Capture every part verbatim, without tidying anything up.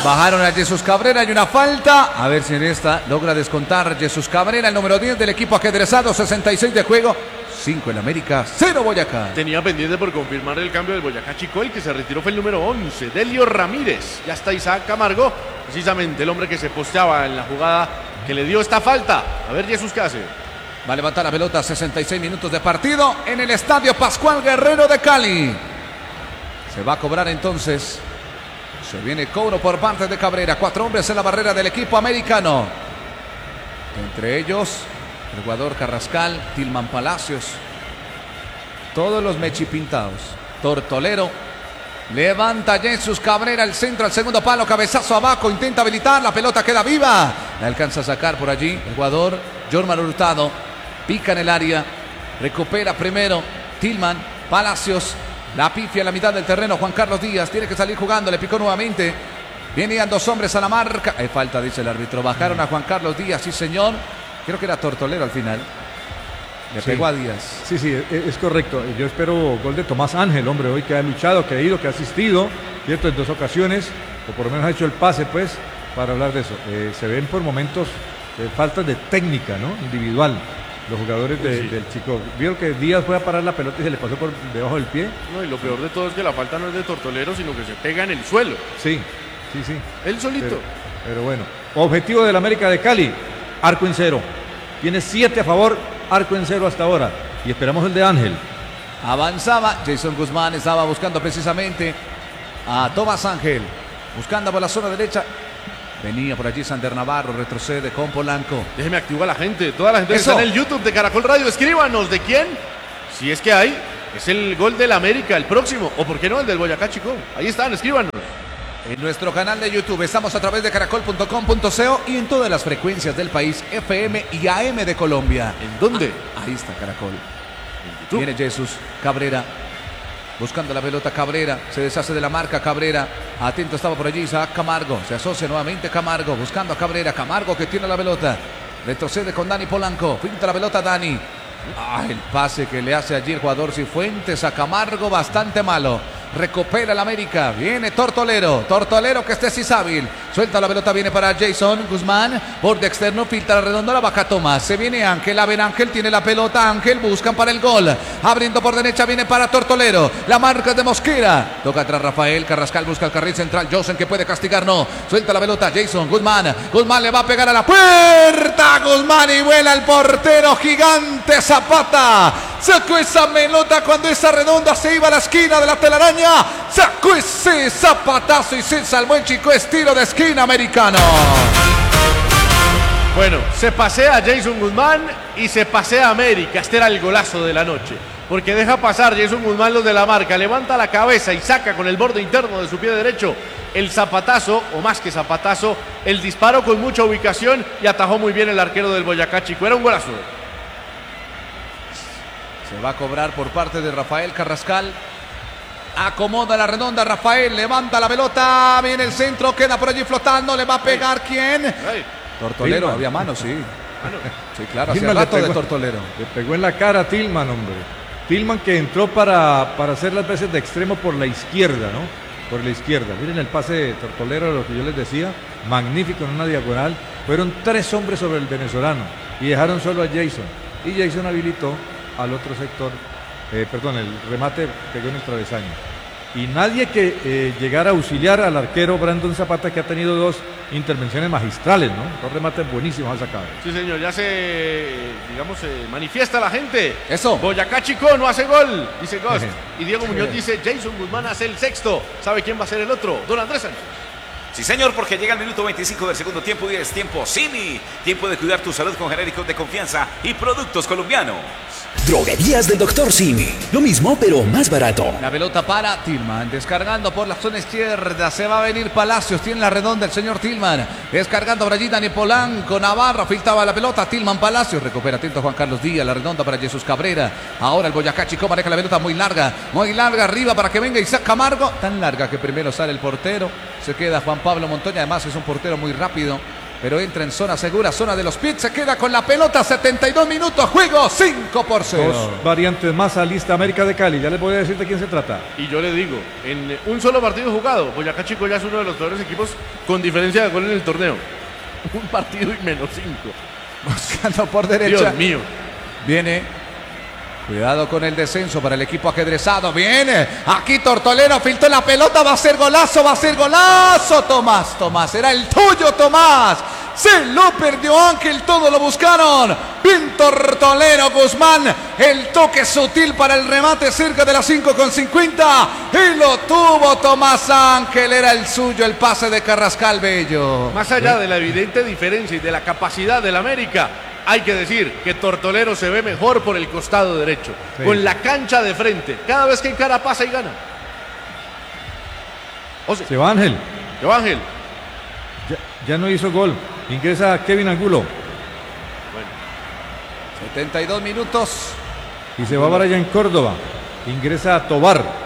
Bajaron a Jesús Cabrera y una falta. A ver si en esta logra descontar Jesús Cabrera, el número diez del equipo ajedrezado. sesenta y seis de juego. cinco en América, cero Boyacá. Tenía pendiente por confirmar el cambio del Boyacá Chico. El que se retiró fue el número once, Delio Ramírez. Ya está Isaac Camargo, precisamente el hombre que se posteaba en la jugada que le dio esta falta. A ver Jesús qué hace. Va a levantar la pelota, sesenta y seis minutos de partido en el estadio Pascual Guerrero de Cali. Se va a cobrar entonces. Se viene cobro por parte de Cabrera. Cuatro hombres en la barrera del equipo americano. Entre ellos, el jugador Carrascal, Tilman Palacios. Todos los mechipintados. Tortolero. Levanta Jesús Cabrera el centro al segundo palo. Cabezazo abajo. Intenta habilitar. La pelota queda viva. La alcanza a sacar por allí el jugador Jorman Hurtado. Pica en el área. Recupera primero Tilman Palacios. La pifia a la mitad del terreno. Juan Carlos Díaz tiene que salir jugando. Le picó nuevamente. Venían dos hombres a la marca. Hay falta, dice el árbitro. Bajaron a Juan Carlos Díaz. Sí, señor. Creo que era Tortolero al final. Le sí. pegó a Díaz. Sí, sí, es, es correcto. Yo espero gol de Tomás Ángel, hombre, hoy que ha luchado, que ha ido, que ha asistido, ¿cierto? En dos ocasiones, o por lo menos ha hecho el pase, pues, para hablar de eso. Eh, se ven por momentos eh, faltas de técnica, ¿no? Individual. Los jugadores de, sí. del Chico. Vieron que Díaz fue a parar la pelota y se le pasó por debajo del pie. No, y lo peor de todo es que la falta no es de Tortolero, sino que se pega en el suelo. Sí, sí, sí. Él solito. Pero, pero bueno. Objetivo del América de Cali, arco en cero. Tiene siete a favor, arco en cero hasta ahora. Y esperamos el de Ángel. Avanzaba. Jason Guzmán estaba buscando precisamente a Tomás Ángel. Buscando por la zona derecha. Venía por allí Sander Navarro, retrocede con Polanco. Déjeme activar a la gente, toda la gente Eso. que está en el YouTube de Caracol Radio. Escríbanos, ¿de quién? Si es que hay, es el gol del América, el próximo. O por qué no, el del Boyacá Chico. Ahí están, escríbanos. En nuestro canal de YouTube estamos a través de caracol punto com punto co y en todas las frecuencias del país, F M y A M de Colombia. ¿En dónde? Ah, ahí está Caracol. En YouTube. Viene Jesús Cabrera. Buscando la pelota Cabrera, se deshace de la marca Cabrera, atento estaba por allí Isaac Camargo, se asocia nuevamente Camargo, buscando a Cabrera, Camargo que tiene la pelota, retrocede con Dani Polanco, pinta la pelota Dani, ah, el pase que le hace allí el jugador Cifuentes a Camargo, bastante malo, recupera el América, viene Tortolero, Tortolero que este sí es hábil, suelta la pelota, viene para Jason Guzmán, borde externo, filtra la redonda, baja Tomás, se viene Ángel, a ver Ángel, tiene la pelota, Ángel, buscan para el gol, abriendo por derecha, viene para Tortolero, la marca de Mosquera, toca atrás Rafael, Carrascal busca el carril central, Josen que puede castigar, no, suelta la pelota, Jason Guzmán, Guzmán le va a pegar a la puerta, Guzmán y vuela el portero gigante Zapata, sacó esa pelota cuando esa redonda se iba a la esquina de la telaraña, sacó ese zapatazo y se salvó el Chico, estilo de esquina americano. Bueno, se pasea Jason Guzmán y se pasea América. Este era el golazo de la noche. Porque deja pasar Jason Guzmán los de la marca, levanta la cabeza y saca con el borde interno de su pie derecho el zapatazo, o más que zapatazo, el disparo con mucha ubicación y atajó muy bien el arquero del Boyacá Chico. Era un golazo. Se va a cobrar por parte de Rafael Carrascal. Acomoda la redonda Rafael, levanta la pelota, viene el centro, queda por allí flotando, le va a pegar ¿quién? Ay. Tortolero, Tilman. había mano, sí. Mano. Sí, claro, hace Tilman le rato de pegó- Tortolero. Le pegó en la cara a Tilman, hombre. Tilman que entró para, para hacer las veces de extremo por la izquierda, ¿no? Por la izquierda. Miren el pase de Tortolero, lo que yo les decía. Magnífico en una diagonal. Fueron tres hombres sobre el venezolano y dejaron solo a Jason. Y Jason habilitó al otro sector. Eh, perdón, el remate pegó en el travesaño. Y nadie que eh, llegara a auxiliar al arquero Brandon Zapata, que ha tenido dos intervenciones magistrales, ¿no? Dos remates buenísimos ha sacado. Sí, señor, ya se, digamos, se manifiesta la gente. Eso. Boyacá Chico no hace gol, dice Ghost. Y Diego Muñoz dice, Jason Guzmán hace el sexto. ¿Sabe quién va a ser el otro? Don Andrés Sánchez. Sí, señor, porque llega el minuto veinticinco del segundo tiempo y es tiempo Cini. Tiempo de cuidar tu salud con genéricos de confianza y productos colombianos. Droguerías del doctor Simi. Lo mismo, pero más barato. La pelota para Tilman, descargando por la zona izquierda, se va a venir Palacios, tiene la redonda el señor Tilman, descargando por allí Dani Polanco, Navarra, filtraba la pelota, Tilman Palacios, recupera atento Juan Carlos Díaz, la redonda para Jesús Cabrera, ahora el Boyacá Chico maneja la pelota muy larga, muy larga arriba para que venga Isaac Camargo, tan larga que primero sale el portero, se queda Juan Pablo Montoya, además es un portero muy rápido, pero entra en zona segura, zona de los pits, se queda con la pelota, setenta y dos minutos, juego cinco por cero. Dos variantes más a lista América de Cali, ya les voy a decir de quién se trata. Y yo le digo, en un solo partido jugado, Boyacá Chico ya es uno de los peores equipos con diferencia de gol en el torneo. Un partido y menos cinco. Buscando por derecha. Dios mío. Viene. Cuidado con el descenso para el equipo ajedrezado. Viene. Aquí Tortolero filtró la pelota. Va a ser golazo. Va a ser golazo. Tomás. Tomás. Era el tuyo, Tomás. Se lo perdió Ángel. Todo lo buscaron. Bien Tortolero Guzmán. El toque sutil para el remate cerca de las cinco con cincuenta. Y lo tuvo Tomás Ángel. Era el suyo. El pase de Carrascal Bello. Más allá de la evidente diferencia y de la capacidad del América, hay que decir que Tortolero se ve mejor por el costado derecho, sí, con la cancha de frente. Cada vez que encara pasa y gana. O sea, se va Ángel. Se va Ángel. Ya, ya no hizo gol. Ingresa Kevin Angulo. Bueno. setenta y dos minutos. Y se va Brian Córdoba. Ingresa Tobar.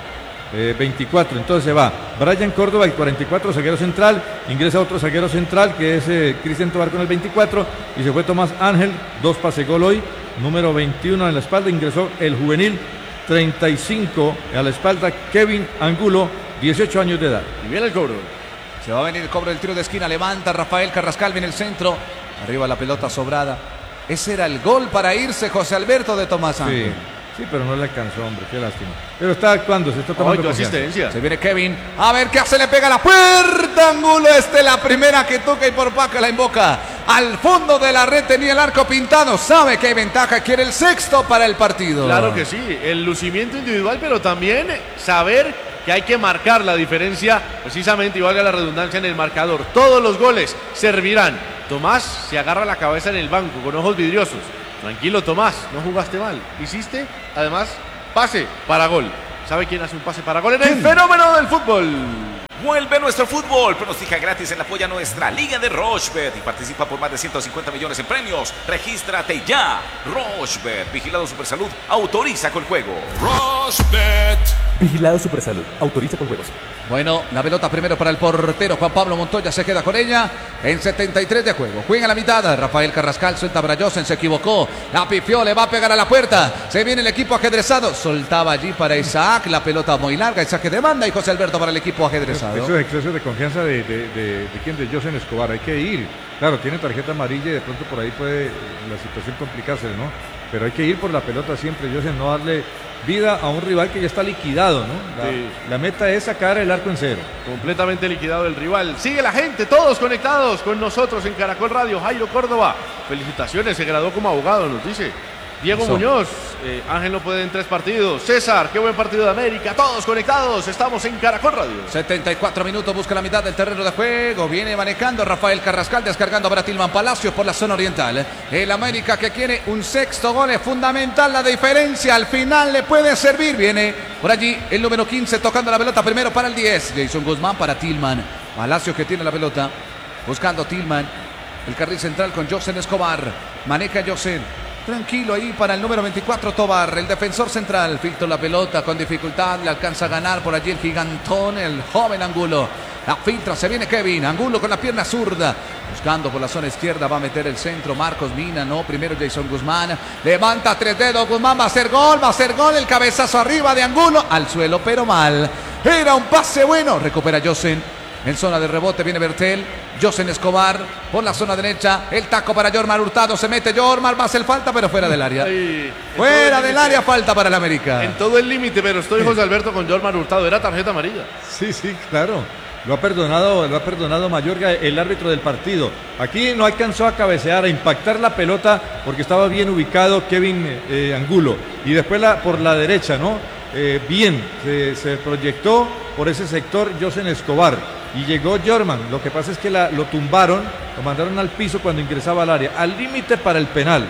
Eh, veinticuatro, entonces se va Brian Córdoba, el cuarenta y cuatro, zaguero central. Ingresa otro zaguero central que es eh, Cristian Tobar con el veinticuatro. Y se fue Tomás Ángel, dos pase gol hoy, número veintiuno en la espalda. Ingresó el juvenil, treinta y cinco a la espalda, Kevin Angulo, dieciocho años de edad. Y viene el cobro. Se va a venir el cobro del tiro de esquina. Levanta Rafael Carrascal, viene el centro. Arriba la pelota sobrada. Ese era el gol para irse, José Alberto, de Tomás Ángel. Sí. Sí, pero no le alcanzó, hombre, qué lástima. Pero está actuando, se está tomando asistencia. Se viene Kevin, a ver qué hace, le pega a la puerta, Angulo, esta es la primera que toca y por Paca la invoca. Al fondo de la red tenía el arco pintado, sabe que hay ventaja, quiere el sexto para el partido. Claro que sí, el lucimiento individual, pero también saber que hay que marcar la diferencia, precisamente, y valga la redundancia, en el marcador. Todos los goles servirán. Tomás se agarra la cabeza en el banco con ojos vidriosos. Tranquilo, Tomás, no jugaste mal. Hiciste, además, pase para gol. ¿Sabe quién hace un pase para gol? En el fenómeno del fútbol. Vuelve nuestro fútbol. Pronostica gratis en la polla nuestra Liga de Rochebet y participa por más de ciento cincuenta millones en premios. Regístrate ya. Rochebet, Vigilado Supersalud, autoriza con juego. Rochebet. Vigilado Supersalud, autoriza con juegos. Bueno, la pelota primero para el portero Juan Pablo Montoya, se queda con ella en setenta y tres de juego. Juega a la mitad, Rafael Carrascal suelta a Brayosen, se equivocó, la pifió, le va a pegar a la puerta. Se viene el equipo ajedrezado, soltaba allí para Isaac, la pelota muy larga, Isaac que demanda y José Alberto para el equipo ajedrezado. Eso es exceso de confianza de, de, de, de, de quién, de José Escobar, hay que ir. Claro, tiene tarjeta amarilla y de pronto por ahí puede la situación complicarse, ¿no? Pero hay que ir por la pelota siempre, José, no darle vida a un rival que ya está liquidado, ¿no? La, sí. la meta es sacar el arco en cero. Completamente liquidado el rival. Sigue la gente, todos conectados con nosotros en Caracol Radio. Jairo Córdoba, felicitaciones, se graduó como abogado, nos dice. Diego Eso. Muñoz, eh, Ángel no puede en tres partidos. César, qué buen partido de América. Todos conectados, estamos en Caracol Radio. setenta y cuatro minutos, busca la mitad del terreno de juego. Viene manejando Rafael Carrascal, descargando para Tilman Palacios por la zona oriental. El América que quiere un sexto gol, es fundamental la diferencia. Al final le puede servir. Viene por allí el número quince tocando la pelota primero para el diez. Jason Guzmán para Tilman. Palacios que tiene la pelota, buscando Tilman. El carril central con Josen Escobar. Maneja Josen. Tranquilo ahí para el número veinticuatro Tobar, el defensor central. Filtró la pelota con dificultad, le alcanza a ganar por allí el gigantón, el joven Angulo. La filtra, se viene Kevin, Angulo con la pierna zurda. Buscando por la zona izquierda, va a meter el centro Marcos Mina, no, primero Jason Guzmán. Levanta tres dedos, Guzmán va a hacer gol, va a hacer gol, el cabezazo arriba de Angulo, al suelo pero mal. Era un pase bueno, recupera Josen. En zona de rebote viene Bertel, Josen Escobar por la zona derecha, el taco para Jormar Hurtado, se mete Jormar, va a hacer falta pero fuera del área. Ay, fuera del área, falta para el América. En todo el límite, pero estoy José Alberto con Jormar Hurtado, era tarjeta amarilla. Sí, sí, claro. Lo ha perdonado, lo ha perdonado Mayorga, el árbitro del partido. Aquí no alcanzó a cabecear, a impactar la pelota porque estaba bien ubicado Kevin eh, Angulo. Y después la, por la derecha, ¿no? Eh, bien, se, se proyectó por ese sector Josen Escobar. Y llegó Jorman, lo que pasa es que la, lo tumbaron, lo mandaron al piso cuando ingresaba al área, al límite para el penal.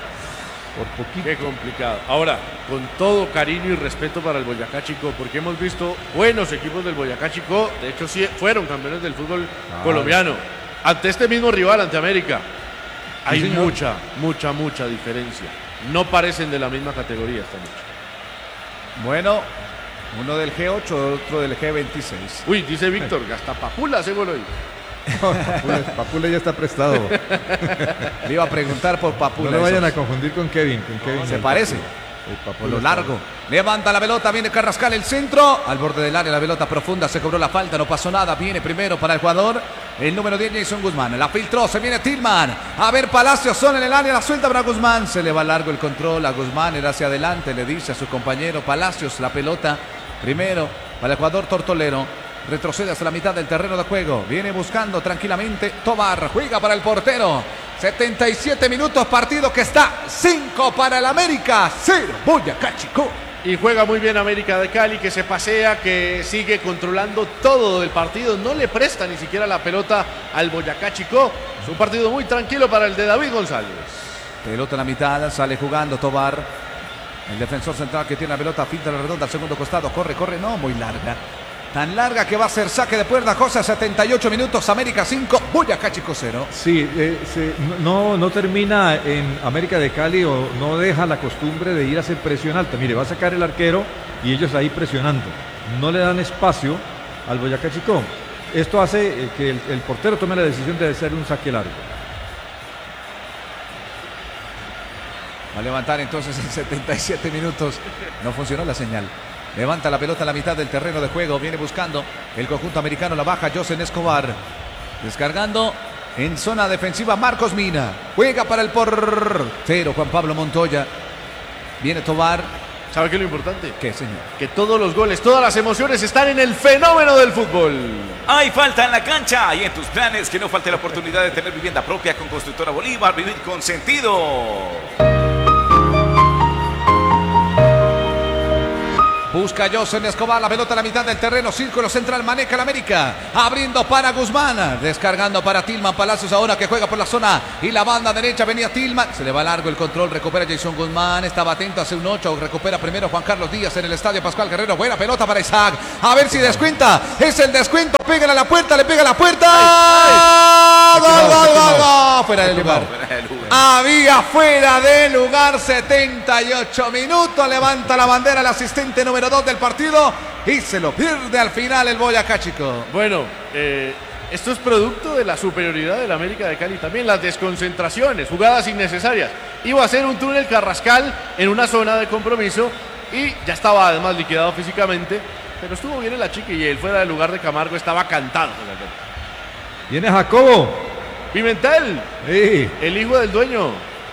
Por poquito. Qué complicado. Ahora, con todo cariño y respeto para el Boyacá Chico, porque hemos visto buenos equipos del Boyacá Chico, de hecho sí fueron campeones del fútbol ah, colombiano. Ante este mismo rival, ante América, hay sí, mucha, mucha, mucha diferencia. No parecen de la misma categoría esta noche. Bueno, uno del G ocho, otro del G veintiséis. Uy, dice Víctor, gasta papula ese gol hoy. Papule, Papule ya está prestado. Le iba a preguntar por Papula. No lo vayan esos. a confundir con Kevin. Con Kevin Se el parece. Papule. El Por Papule lo está- largo. Levanta la pelota, viene Carrascal, el centro. Al borde del área, la pelota profunda. Se cobró la falta, no pasó nada. Viene primero para el jugador. El número diez, Jason Guzmán. La filtró, se viene Tillman. A ver, Palacios son en el área, la suelta para Guzmán. Se le va largo el control a Guzmán. Era hacia adelante, le dice a su compañero Palacios. La pelota primero para el jugador tortolero. Retrocede hasta la mitad del terreno de juego. Viene buscando tranquilamente Tobar. Juega para el portero. setenta y siete minutos, partido que está cinco para el América, cero Boyacá Chicó. Y juega muy bien América de Cali, que se pasea, que sigue controlando todo el partido. No le presta ni siquiera la pelota al Boyacá Chicó. Es un partido muy tranquilo para el de David González. Pelota en la mitad, sale jugando Tobar. El defensor central que tiene la pelota, filtra la redonda al segundo costado. Corre, corre, no, muy larga. Tan larga que va a ser saque de puerta. Cosa, setenta y ocho minutos, América cinco, Boyacá Chicó cero. Sí, eh, se- no, no termina en América de Cali o no deja la costumbre de ir a hacer presión alta. Mire, va a sacar el arquero y ellos ahí presionando. No le dan espacio al Boyacá Chicó. Esto hace eh, que el, el portero tome la decisión de hacer un saque largo. Va a levantar entonces en setenta y siete minutos. No funcionó la señal. Levanta la pelota a la mitad del terreno de juego. Viene buscando el conjunto americano. La baja Josen Escobar. Descargando en zona defensiva Marcos Mina. Juega para el portero Juan Pablo Montoya. Viene Tobar. ¿Sabe qué es lo importante? ¿Qué, señor? Que todos los goles, todas las emociones están en el fenómeno del fútbol. Hay falta en la cancha y en tus planes que no falte la oportunidad de tener vivienda propia con Constructora Bolívar. Vivir con sentido. Busca Josen Escobar, la pelota a la mitad del terreno, círculo central, maneja el América, abriendo para Guzmán, descargando para Tillman Palacios ahora que juega por la zona y la banda derecha venía Tillman, se le va largo el control, recupera Jason Guzmán, estaba atento hace un ocho, recupera primero Juan Carlos Díaz en el estadio Pascual Guerrero, buena pelota para Isaac, a ver si descuenta, es el descuento, pégale a la puerta, le pega a la puerta, gol, gol, gol, gol, fuera del lugar. Había fuera de lugar, setenta y ocho minutos, levanta la bandera el asistente número dos del partido y se lo pierde al final el Boyacá Chicó. Bueno, eh, esto es producto de la superioridad del América de Cali también, las desconcentraciones, jugadas innecesarias. Iba a ser un túnel Carrascal en una zona de compromiso y ya estaba además liquidado físicamente, pero estuvo bien el achique y el fuera del lugar de Camargo estaba cantado. Viene Jacobo. Pimentel, Sí. el hijo del dueño.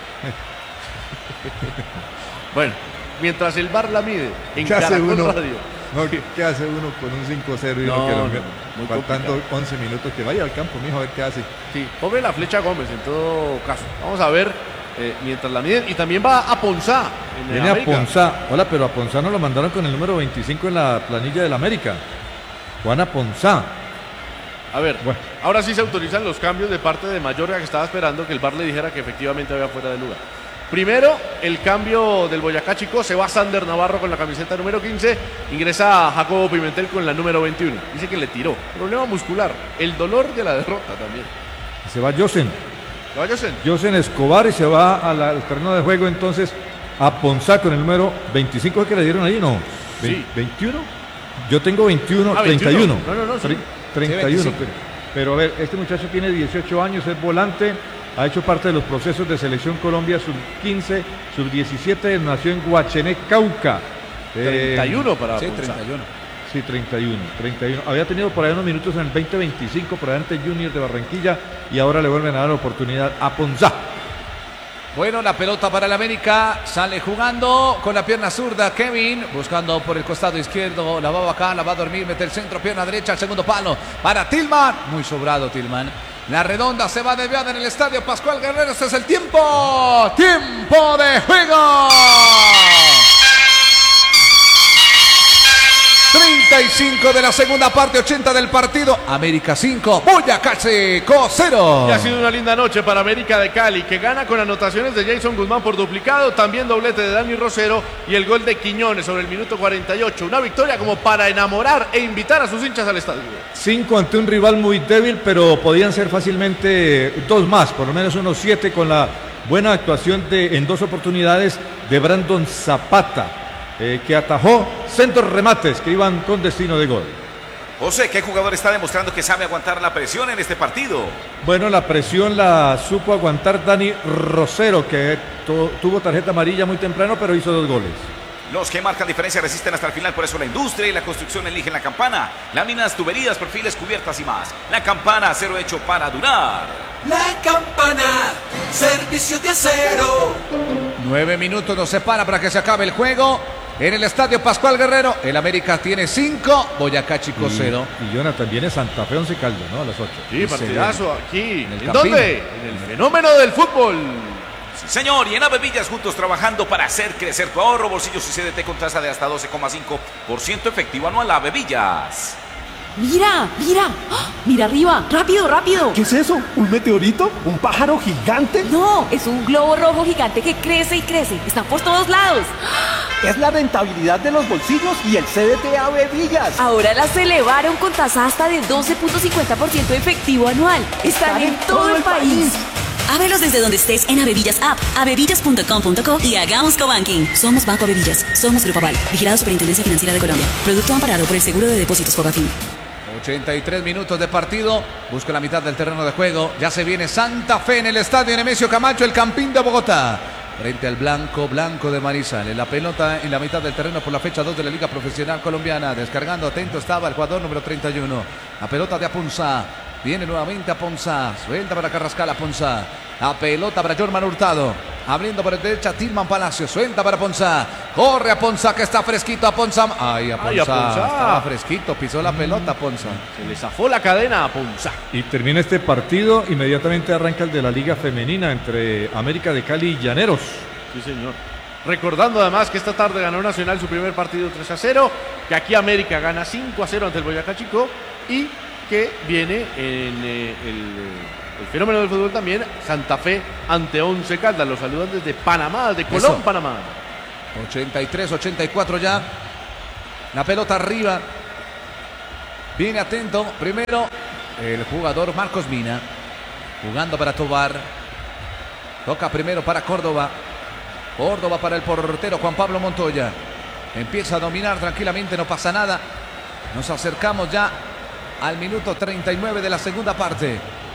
Bueno, mientras el bar la mide en ¿Qué hace Caracol uno? Radio. No, ¿qué, qué hace uno con un cinco cero y No, uno que lo- no, muy faltando complicado. once minutos? Que vaya al campo, mijo, a ver qué hace. Sí, pobre la flecha Gómez en todo caso. Vamos a ver eh, mientras la miden. Y también va a Ponzá. En Viene a América. Ponzá. Hola, pero a Ponzá no lo mandaron con el número veinticinco en la planilla del América. Juana Ponzá. A ver, Bueno. ahora sí se autorizan los cambios de parte de Mayorga, que estaba esperando que el bar le dijera que efectivamente había fuera de lugar. Primero, el cambio del Boyacá Chicó, se va Sander Navarro con la camiseta número quince, ingresa Jacobo Pimentel con la número veintiuno. Dice que le tiró. Problema muscular, el dolor de la derrota también. Se va Josen. ¿Lo vayan? Josen Escobar y se va a la- al terreno de juego entonces a Ponzá con el número veinticinco que le dieron ahí, ¿no? Ve- Sí. ¿veintiuno? Yo tengo veintiuno, Ah, treinta y uno. veintiuno. No, no, no, sí. Tre- treinta y uno. veinticinco. pero, pero a ver, este muchacho tiene dieciocho años, es volante, ha hecho parte de los procesos de selección Colombia sub quince, sub diecisiete, nació en Guachené, Cauca. Eh, treinta y uno para Sí, Ponzá. treinta y uno. Sí, treinta y uno, treinta y uno. Había tenido por ahí unos minutos en el veinte veinticinco por delante Junior de Barranquilla y ahora le vuelven a dar la oportunidad a Ponzá. Bueno, la pelota para el América, sale jugando con la pierna zurda Kevin, buscando por el costado izquierdo, la va acá, la va a dormir, mete el centro, pierna derecha, al segundo palo, para Tillman, muy sobrado Tillman. La redonda se va desviada en el estadio Pascual Guerrero, este es el tiempo, tiempo de juego. treinta y cinco de la segunda parte, ochenta del partido, América cinco, Boyacá Chicó cero. Y ha sido una linda noche para América de Cali, que gana con anotaciones de Jason Guzmán por duplicado, también doblete de Dani Rosero y el gol de Quiñones sobre el minuto cuarenta y ocho. Una victoria como para enamorar e invitar a sus hinchas al estadio. Cinco ante un rival muy débil, pero podían ser fácilmente dos más, por lo menos unos siete con la buena actuación de, en dos oportunidades de Brandon Zapata, eh, que atajó centros remates que iban con destino de gol. José, ¿qué jugador está demostrando que sabe aguantar la presión en este partido? Bueno, la presión la supo aguantar Dani Rosero, que tu- tuvo tarjeta amarilla muy temprano, pero hizo dos goles. Los que marcan diferencia resisten hasta el final, por eso la industria y la construcción eligen la Campana. Láminas, tuberías, perfiles, cubiertas y más. La Campana, acero hecho para durar. La Campana, servicio de acero. Nueve minutos nos separa para que se acabe el juego. En el estadio Pascual Guerrero, el América tiene cinco, Boyacá Chico Y- cero. Y Jonathan viene Santa Fe Once Caldas, ¿no? A las ocho. Sí, partidazo aquí. En ¿En, el Campín. dónde? En el fenómeno del fútbol. Sí, señor, y en Avevillas juntos trabajando para hacer crecer tu ahorro. Bolsillos y C D T con tasa de hasta doce coma cinco por ciento efectivo anual. Avevillas. Mira, mira, ¡ah! Mira arriba, rápido, rápido. ¿Qué es eso? ¿Un meteorito? ¿Un pájaro gigante? No, es un globo rojo gigante que crece y crece. Está por todos lados. Es la rentabilidad de los bolsillos y el C D T Avevillas. Ahora las elevaron con tasa hasta de doce punto cincuenta por ciento efectivo anual. Están en todo el país. Ábrelos desde donde estés en Avevillas App, avevillas punto com punto co y hagamos cobanking. Somos Banco Avevillas, somos Grupo Aval, vigilado Superintendencia Financiera de Colombia. Producto amparado por el Seguro de Depósitos Fogafín. ochenta y tres minutos de partido. Busca la mitad del terreno de juego. Ya se viene Santa Fe en el estadio Nemesio Camacho, el Campín de Bogotá. Frente al Blanco, Blanco de Manizales. La pelota en la mitad del terreno por la fecha dos de la Liga Profesional Colombiana. Descargando, atento estaba el jugador número treinta y uno. La pelota de Aponzá. Viene nuevamente Aponzá. Suelta para Carrascal Aponzá. La pelota para Jorman Hurtado. Abriendo por la derecha Tilman Palacio. Suelta para Aponzá. Corre Aponzá que está fresquito Aponzá. Ay, Aponzá. Ay, Aponzá. Estaba fresquito. Pisó la pelota Aponzá. Se le zafó la cadena a Ponzá. Y termina este partido, inmediatamente arranca el de la Liga Femenina entre América de Cali y Llaneros. Sí, señor. Recordando además que esta tarde ganó Nacional su primer partido tres a cero, que aquí América gana cinco a cero ante el Boyacá Chico y que viene en eh, el, eh, el fenómeno del fútbol también, Santa Fe ante Once Caldas. Los saludan desde Panamá, desde Colón, Eso. Panamá. ochenta y tres, ochenta y cuatro ya. La pelota arriba. Viene atento. Primero el jugador Marcos Mina. Jugando para Tobar. Toca primero para Córdoba. Córdoba para el portero Juan Pablo Montoya. Empieza a dominar tranquilamente, no pasa nada. Nos acercamos ya al minuto treinta y nueve de la segunda parte.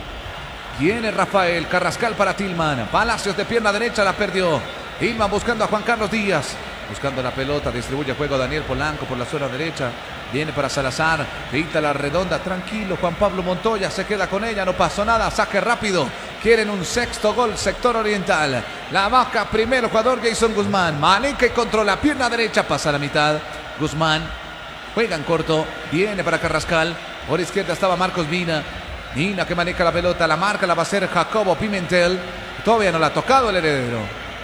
Viene Rafael Carrascal para Tilman. Palacios de pierna derecha, la perdió. Tilman buscando a Juan Carlos Díaz. Buscando la pelota, distribuye juego Daniel Polanco por la zona derecha. Viene para Salazar, pinta la redonda, tranquilo. Juan Pablo Montoya se queda con ella, no pasó nada. Saque rápido. Quieren un sexto gol, sector oriental. La baja primero, jugador Jason Guzmán. Maneca y controla, pierna derecha, pasa a la mitad. Guzmán juega en corto, viene para Carrascal. Por izquierda estaba Marcos Mina. Mina que maneja la pelota, la marca la va a hacer Jacobo Pimentel. Todavía no la ha tocado el heredero.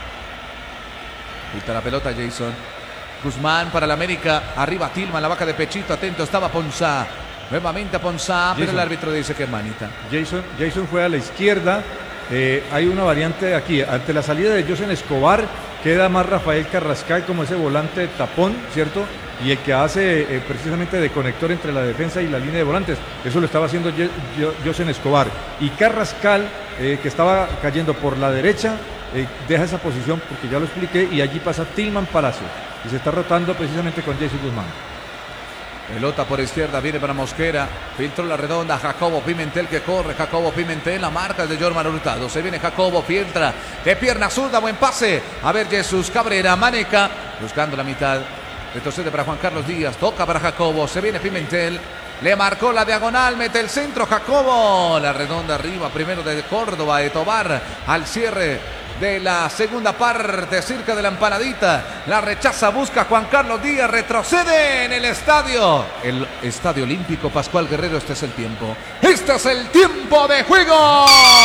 Quita la pelota Jason. Guzmán para la América. Arriba Tilman, la vaca de pechito. Atento estaba Ponzá. Nuevamente a Ponzá, pero Jason. el árbitro dice que es manita. Jason, Jason juega a la izquierda. Eh, hay una variante aquí. Ante la salida de José Escobar, queda más Rafael Carrascal como ese volante tapón, ¿cierto? Y el que hace eh, precisamente de conector entre la defensa y la línea de volantes. Eso lo estaba haciendo José Escobar. Y Carrascal, eh, que estaba cayendo por la derecha, eh, deja esa posición porque ya lo expliqué. Y allí pasa Tilman Palacio. Y se está rotando precisamente con Jason Guzmán. Pelota por izquierda, viene para Mosquera. Filtró la redonda, Jacobo Pimentel que corre. Jacobo Pimentel, la marca es de Jorman Hurtado. Se viene Jacobo, filtra de pierna zurda, buen pase. A ver Jesús Cabrera, Maneca, buscando la mitad. Retrocede para Juan Carlos Díaz, toca para Jacobo. Se viene Pimentel, le marcó la diagonal, mete el centro Jacobo. La redonda arriba, primero de Córdoba, de Tobar, al cierre de la segunda parte, cerca de la empanadita. La rechaza, busca Juan Carlos Díaz, retrocede en el estadio. El Estadio Olímpico Pascual Guerrero, este es el tiempo. Este es el tiempo de juego.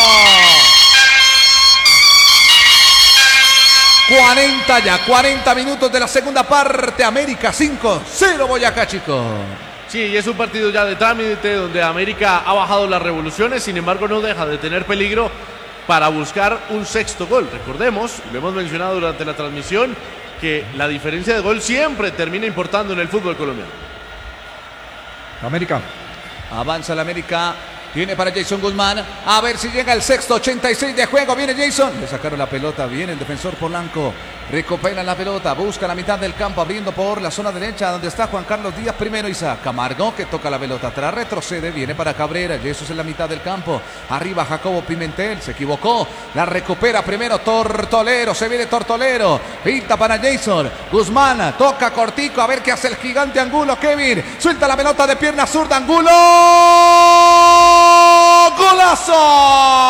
cuarenta ya, cuarenta minutos de la segunda parte. América cinco cero Boyacá Chico. Sí, y es un partido ya de trámite donde América ha bajado las revoluciones, sin embargo no deja de tener peligro para buscar un sexto gol. Recordemos, lo hemos mencionado durante la transmisión, que la diferencia de gol siempre termina importando en el fútbol colombiano. América. Avanza la América. Viene para Jason Guzmán. A ver si llega el sexto, ochenta y seis de juego. Viene Jason. Le sacaron la pelota. Viene el defensor Polanco. Recupera la pelota, busca la mitad del campo, abriendo por la zona derecha donde está Juan Carlos Díaz. Primero Isaac Camargo, que toca la pelota atrás, retrocede, viene para Cabrera. Jesús en la mitad del campo. Arriba Jacobo Pimentel, se equivocó. La recupera primero Tortolero, se viene Tortolero. Pinta para Jason. Guzmán, toca cortico, a ver qué hace el gigante Angulo. Kevin, suelta la pelota de pierna zurda, Angulo. ¡Golazo!